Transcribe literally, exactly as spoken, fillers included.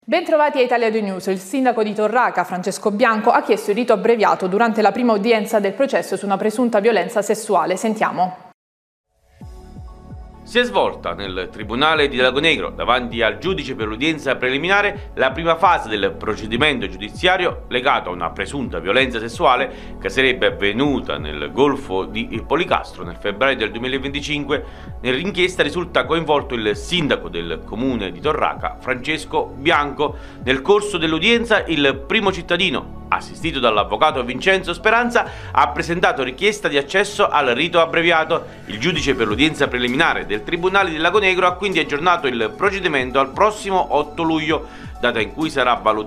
Bentrovati a Italia due News. Il sindaco di Torraca, Francesco Bianco, ha chiesto il rito abbreviato durante la prima udienza del processo su una presunta violenza sessuale. Sentiamo. Si è svolta nel Tribunale di Lagonegro, davanti al giudice per l'udienza preliminare, la prima fase del procedimento giudiziario legato a una presunta violenza sessuale che sarebbe avvenuta nel Golfo di Policastro nel febbraio del duemilaventicinque. Nell'inchiesta risulta coinvolto il sindaco del comune di Torraca, Francesco Bianco. Nel corso dell'udienza il primo cittadino, assistito dall'avvocato Vincenzo Speranza, ha presentato richiesta di accesso al rito abbreviato. Il giudice per l'udienza preliminare del Tribunale di Lagonegro ha quindi aggiornato il procedimento al prossimo otto luglio, data in cui sarà valutato